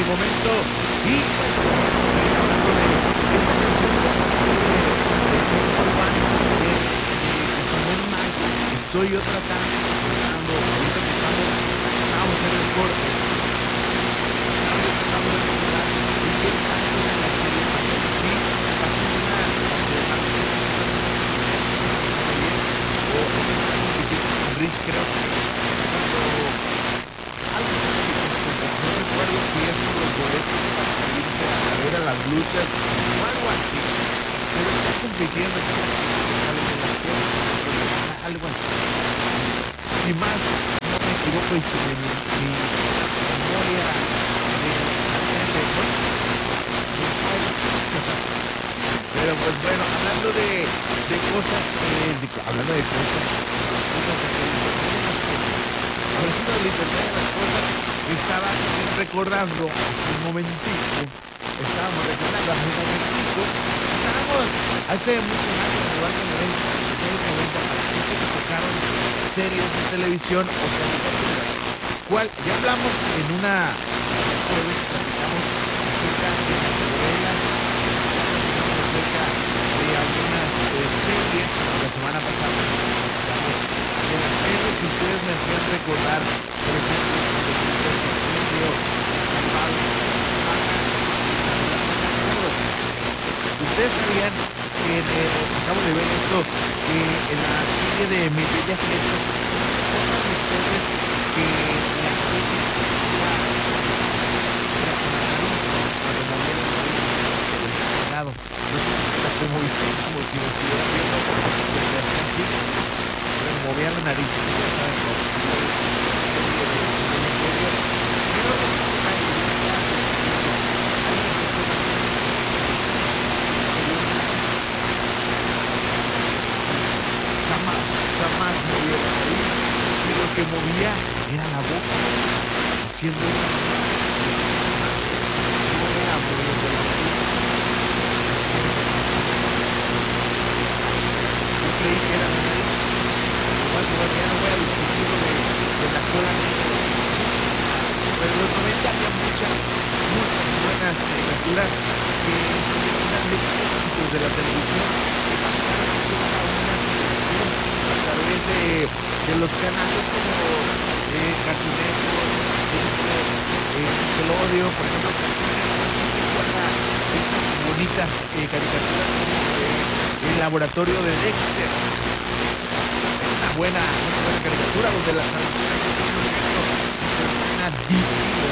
momento. Y pues, hablando de esta canción de Tony One, que sonó en mayo, estoy yo tratando, ahorita que estamos en el corte, estoy tratando de recordar en qué parte de la serie pasó. Sí, pasó una de las o Rich, creo que cuando algo no recuerdo si es por los boletos para salirse a ver a las luchas o algo así, pero está compitiendo, salen en las cosas, algo así. Si más no me equivoco y si mi memoria pero pues bueno, hablando de cosas, hablando del internet de las cosas, estaba recordando hace un momentito, estábamos hace muchos años, en los años 90, para que tocaron series de televisión o caricaturas. Ya hablamos en una jueves, platicamos acerca de las novelas, acerca de algunas series. La semana pasada platicamos de las series. Si ustedes me hacían recordar, por ejemplo, ustedes sabían que acabo de ver esto, que en la serie de Mi Bella Fiesta, ustedes que la actriz no sé por qué la estoy moviendo como si me estuviera viendo desde así, pero me movía la nariz, ya saben, jamás movía la nariz, y lo que movía era la boca, haciendo una creí que era mi nariz. Igual ya no voy a discutir de la cola negra. Pero en los 90 había muchas buenas caricaturas que eran grandes éxitos de la televisión que pasaron toda una generación a través de los canales como Cartoon Network, Nickelodeon, por ejemplo, Cartoon Network recuerda estas bonitas caricaturas como El Laboratorio de Dexter, una buena caricatura donde las aventuras de una diva